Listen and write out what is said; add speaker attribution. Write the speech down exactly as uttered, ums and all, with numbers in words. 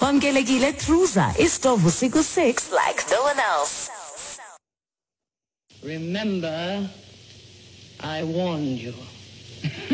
Speaker 1: Pangkelegile Truza, isto vusiku six like no one else.
Speaker 2: Remember, I warned you.